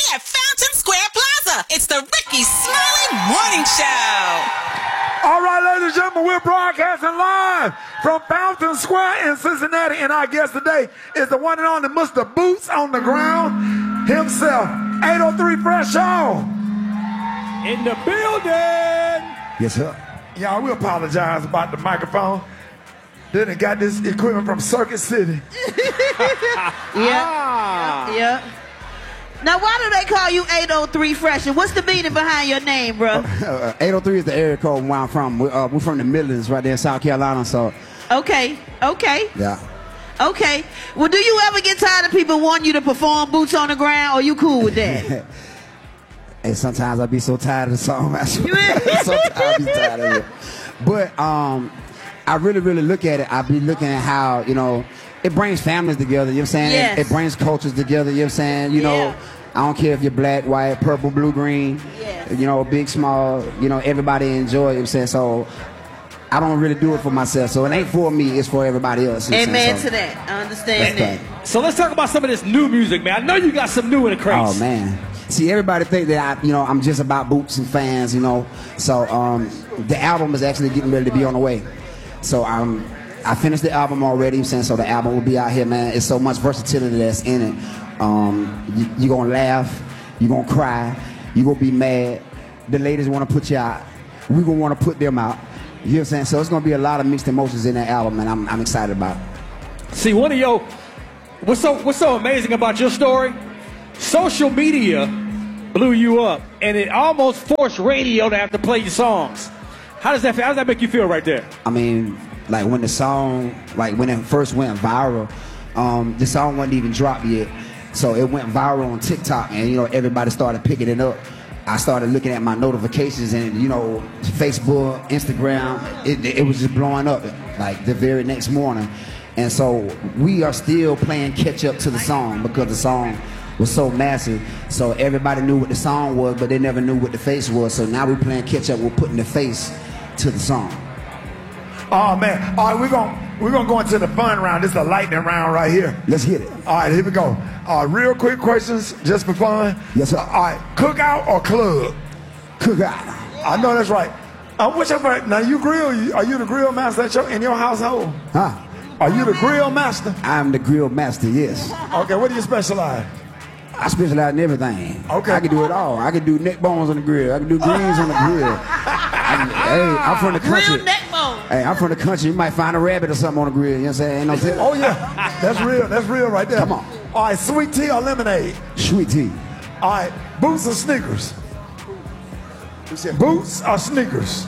at Fountain Square Plaza. It's the Ricky Smiley Morning Show. All right, ladies and gentlemen, we're broadcasting live from Fountain Square in Cincinnati, and our guest today is the one and only Mr. Boots on the Ground himself. 803 Fresh Show. In the building. Yes, sir. Y'all, we apologize about the microphone. Then it got this equipment from Circuit City. Yeah. Now, why do they call you 803 Fresh? And what's the meaning behind your name, bro? 803 is the area code where I'm from. We're from the Midlands, right there in South Carolina. So. Okay. Yeah. Okay. Well, do you ever get tired of people wanting you to perform Boots on the Ground, or you cool with that? And sometimes I be so tired of the song. Sometimes I be tired of it. But I really look at it. I be looking at how, it brings families together, you know what I'm saying? Yes. It brings cultures together, you know what I'm saying? You know, I don't care if you're black, white, purple, blue, green, big, small, everybody enjoy it, you know what I'm saying? So I don't really do it for myself. So it ain't for me, it's for everybody else. You know Amen to that. I understand that. So let's talk about some of this new music, man. I know you got some new in the crates. Oh, man. See, everybody think that I'm just about Boots and fans, So the album is actually getting ready to be on the way. So I finished the album already, you know what I'm saying? So the album will be out here, man. It's so much versatility that's in it. You're going to laugh. You're going to cry. You're going to be mad. The ladies want to put you out. We're going to want to put them out. You know what I'm saying? So it's going to be a lot of mixed emotions in that album, and I'm excited about it. See, what's so amazing about your story? Social media blew you up, and it almost forced radio to have to play your songs. How does that make you feel right there? I mean, like when the song, when it first went viral, the song wasn't even dropped yet. So it went viral on TikTok, and everybody started picking it up. I started looking at my notifications, and Facebook, Instagram, it was just blowing up like the very next morning. And so we are still playing catch up to the song because the song was so massive. So everybody knew what the song was, but they never knew what the face was. So now we're playing catch up. We're putting the face to the song. Oh, man. All right, we're gonna go into the fun round. This is a lightning round right here. Let's hit it. All right, here we go. Real quick questions, just for fun. Yes, sir. All right, cookout or club? Cookout. I know that's right. What's your favorite? Now, you grill. Are you the grill master in your household? Huh? Are you the grill master? I'm the grill master, yes. Okay, what do you specialize? I specialize in everything. Okay. I can do it all. I can do neck bones on the grill. I can do greens on the grill. I'm from the country. Real neck bone. Hey, I'm from the country. You might find a rabbit or something on the grill. You know what I'm saying? Ain't no Oh, yeah. That's real. That's real right there. Come on. All right, sweet tea or lemonade? Sweet tea. All right, boots or sneakers? Boots or sneakers?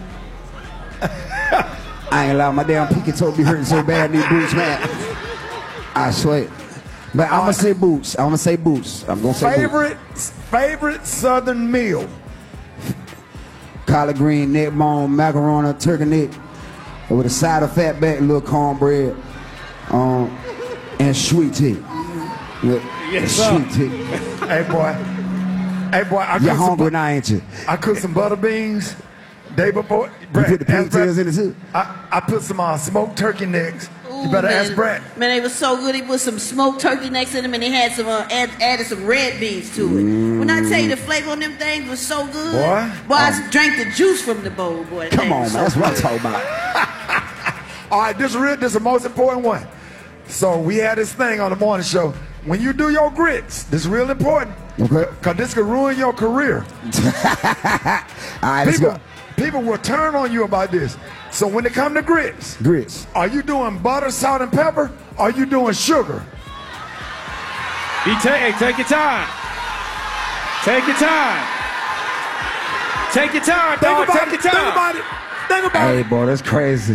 I ain't allowed my damn pinky toe be hurting so bad these boots, man. I swear. But I'm going to say boots. I'm going to say boots. I'm going to say boots. Favorite Southern meal? Collard green, neck bone, macaroni, turkey neck, with a side of fat back, little cornbread, and sweet tea. Yes, sweet tea. Hey, boy. You're hungry now, ain't you? I cooked some butter beans day before. You put the pigtails in it, too? I put some smoked turkey necks. You better ask Brett. Man, they was so good. He put some smoked turkey necks in them, and he had some added some red beans to it. When I tell you the flavor on them things was so good, boy, I drank the juice from the bowl, boy. Come on, man, that's what I'm talking about. All right, this is the most important one. So we had this thing on the morning show. When you do your grits, this is real important. Okay. Because this could ruin your career. All right, let's go. People will turn on you about this. So when it comes to grits, are you doing butter, salt, and pepper? Or are you doing sugar? Hey, take your time. Take your time. Take your time, dog. Take your time. Think about it. Hey, boy, that's crazy.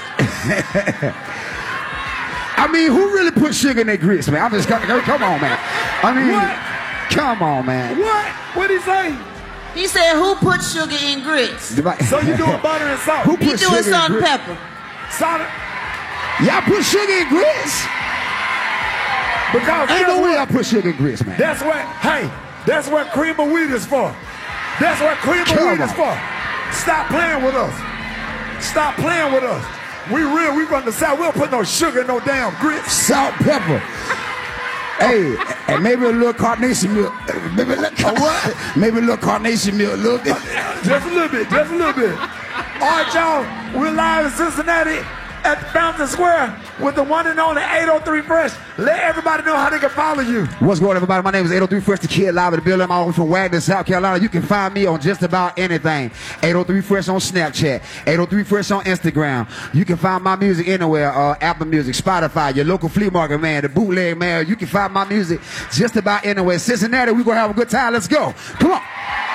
I mean, who really put sugar in their grits, man? I'm just come on, man. I mean, what? Come on, man. What? What'd he say? He said, who put sugar in grits? So you doing butter and salt? Who put He doing salt and pepper. Salt. Y'all put sugar in grits? Because ain't no way I put sugar in grits, man. That's what cream of wheat is for. That's what cream of wheat is for. Stop playing with us. Stop playing with us. We real. We run the South. We don't put no sugar in no damn grits. Salt, pepper. Hey, and maybe a little carnation milk. Maybe a little, what? Maybe a little carnation milk, a little bit. Just a little bit, just a little bit. All right, y'all, we're live in Cincinnati at Fountain Square with the one and only 803 Fresh. Let everybody know how they can follow you. What's going on, everybody? My name is 803 Fresh, the kid live at the building. I'm all from Wagner, South Carolina. You can find me on just about anything. 803 Fresh on Snapchat, 803 Fresh on Instagram. You can find my music anywhere, Apple Music, Spotify, your local flea market, man, the bootleg, man. You can find my music just about anywhere. Cincinnati, we're going to have a good time. Let's go. Come on.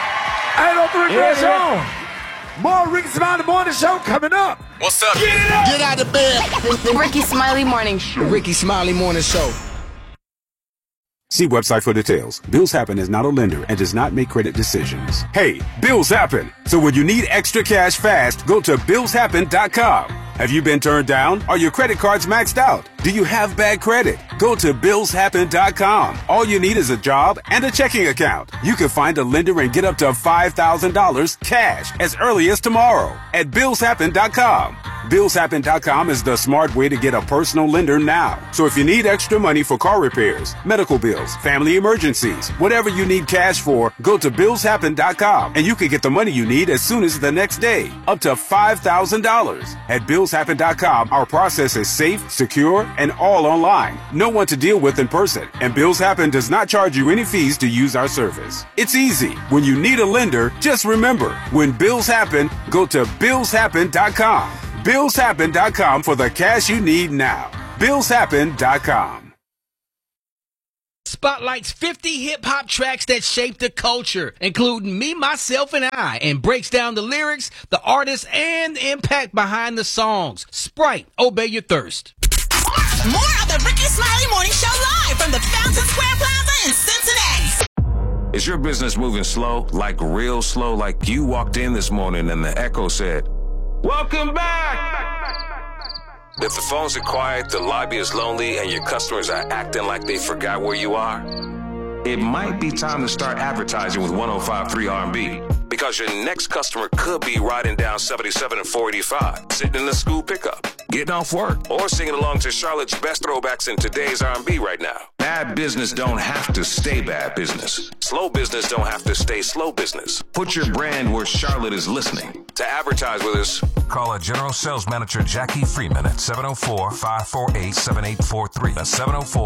803 Fresh on. More Ricky Smiley Morning Show coming up. What's up? Get it up. Get out of bed. The Ricky Smiley Morning Show. The Ricky Smiley Morning Show. See website for details. Bills Happen is not a lender and does not make credit decisions. Hey, bills happen. So when you need extra cash fast, go to billshappen.com. Have you been turned down? Are your credit cards maxed out? Do you have bad credit? Go to billshappen.com. All you need is a job and a checking account. You can find a lender and get up to $5,000 cash as early as tomorrow at billshappen.com. Billshappen.com is the smart way to get a personal lender now. So if you need extra money for car repairs, medical bills, family emergencies, whatever you need cash for, go to billshappen.com and you can get the money you need as soon as the next day, up to $5,000. At billshappen.com, our process is safe, secure, and all online. No one to deal with in person, and Bills Happen does not charge you any fees to use our service. It's easy. When you need a lender, just remember, when bills happen, go to billshappen.com. billshappen.com for the cash you need now. billshappen.com. Spotlights 50 hip-hop tracks that shaped the culture, including Me, Myself, and I, and breaks down the lyrics, the artists, and the impact behind the songs. Sprite, Obey Your Thirst. More of the Ricky Smiley Morning Show live from the Fountain Square Plaza in Cincinnati. Is your business moving slow, like real slow, like you walked in this morning and the echo said, "Welcome back"? If the phones are quiet, the lobby is lonely, and your customers are acting like they forgot where you are, it might be time to start advertising with 105.3 R&B. Because your next customer could be riding down 77 and 485, sitting in the school pickup, getting off work, or singing along to Charlotte's best throwbacks in today's R&B right now. Bad business don't have to stay bad business. Slow business don't have to stay slow business. Put your brand where Charlotte is listening. To advertise with us, call our General Sales Manager Jackie Freeman at 704-548-7843. That's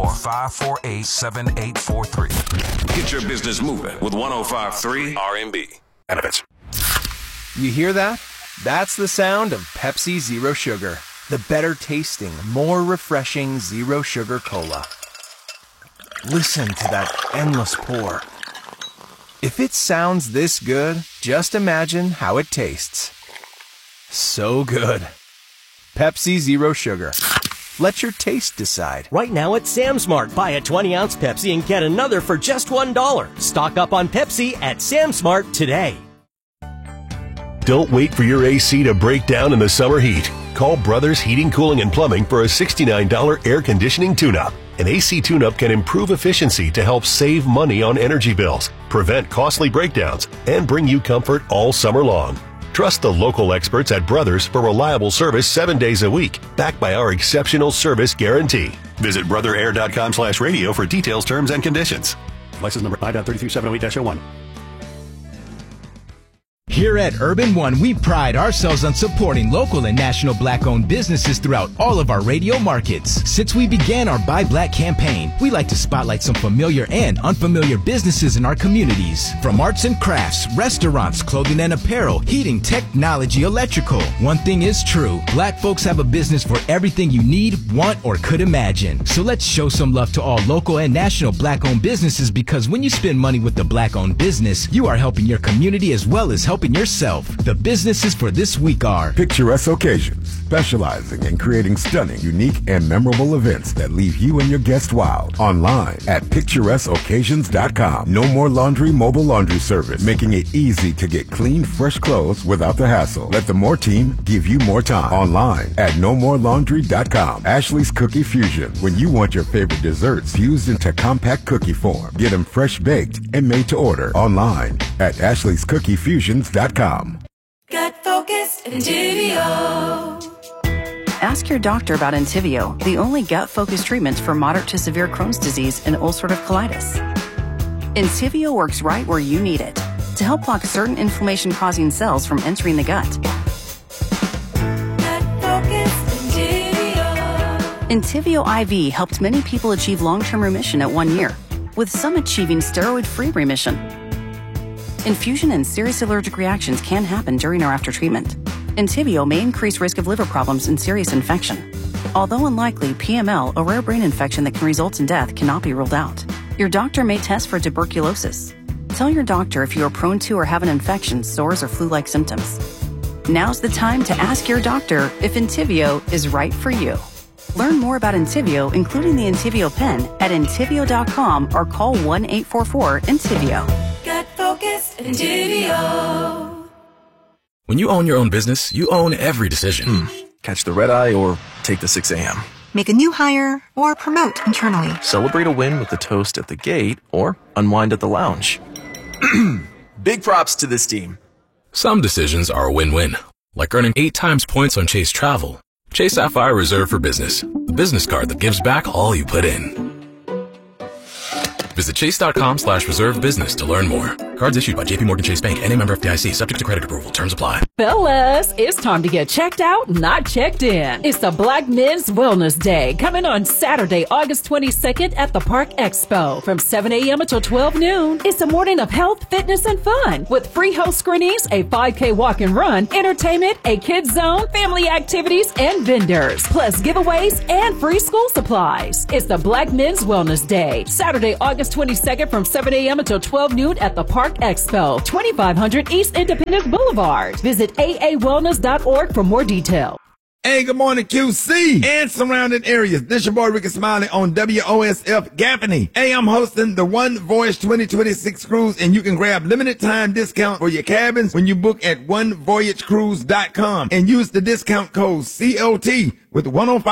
704-548-7843. Get your business moving with 105.3 R&B. Benefits. You hear that? That's the sound of Pepsi Zero Sugar. The better tasting, more refreshing Zero Sugar Cola. Listen to that endless pour. If it sounds this good, just imagine how it tastes. So good. Pepsi Zero Sugar. Let your taste decide. Right now at Sam's Mart, buy a 20-ounce Pepsi and get another for just $1. Stock up on Pepsi at Sam's Mart today. Don't wait for your AC to break down in the summer heat. Call Brothers Heating, Cooling, and Plumbing for a $69 air conditioning tune-up. An AC tune-up can improve efficiency to help save money on energy bills, prevent costly breakdowns, and bring you comfort all summer long. Trust the local experts at Brothers for reliable service 7 days a week, backed by our exceptional service guarantee. Visit brotherair.com/radio for details, terms, and conditions. License number I.33708-01. Here at Urban One, we pride ourselves on supporting local and national Black-owned businesses throughout all of our radio markets. Since we began our Buy Black campaign, we like to spotlight some familiar and unfamiliar businesses in our communities. From arts and crafts, restaurants, clothing and apparel, heating, technology, electrical. One thing is true, Black folks have a business for everything you need, want, or could imagine. So let's show some love to all local and national Black-owned businesses, because when you spend money with a Black-owned business, you are helping your community as well as helping yourself. The businesses for this week are Picturesque Occasions, specializing in creating stunning, unique, and memorable events that leave you and your guests wild. Online at picturesqueoccasions.com. No More Laundry mobile laundry service, making it easy to get clean, fresh clothes without the hassle. Let the More team give you more time. Online at nomorelaundry.com. Ashley's Cookie Fusion, when you want your favorite desserts fused into compact cookie form. Get them fresh baked and made to order. Online at ashleyscookiefusions.com. Got focused and GVO. Ask your doctor about Entyvio, the only gut-focused treatment for moderate to severe Crohn's disease and ulcerative colitis. Entyvio works right where you need it to help block certain inflammation-causing cells from entering the gut. Entyvio IV helped many people achieve long-term remission at 1 year, with some achieving steroid-free remission. Infusion and serious allergic reactions can happen during or after treatment. Entyvio may increase risk of liver problems and serious infection. Although unlikely, PML, a rare brain infection that can result in death, cannot be ruled out. Your doctor may test for tuberculosis. Tell your doctor if you are prone to or have an infection, sores, or flu-like symptoms. Now's the time to ask your doctor if Entyvio is right for you. Learn more about Entyvio, including the Entyvio pen, at Entyvio.com or call 1-844-ENTYVIO. Gut focused Entyvio. When you own your own business, you own every decision. Catch the red eye or take the 6 a.m. Make a new hire or promote internally. Celebrate a win with the toast at the gate or unwind at the lounge. Big props to this team. Some decisions are a win-win, like earning 8 times points on Chase Travel. Chase Sapphire Reserve for Business, the business card that gives back all you put in. Visit chase.com/reserve business to learn more. Cards issued by JPMorgan Chase Bank, N.A. member FDIC, subject to credit approval. Terms apply. Fellas, it's time to get checked out, not checked in. It's the Black Men's Wellness Day, coming on Saturday, August 22nd at the Park Expo from 7 a.m. until 12 noon. It's a morning of health, fitness, and fun with free health screenings, a 5K walk and run, entertainment, a kids zone, family activities, and vendors, plus giveaways and free school supplies. It's the Black Men's Wellness Day, Saturday, August 22nd from 7 a.m. until 12 noon at the Park Expo, 2500 East Independence Boulevard. Visit aawellness.org for more detail. Hey, good morning, QC and surrounding areas. This your boy Ricky Smiley on WOSF Gaffney. Hey, I'm hosting the One Voyage 2026 cruise, and you can grab limited time discount for your cabins when you book at onevoyagecruise.com and use the discount code COT with 105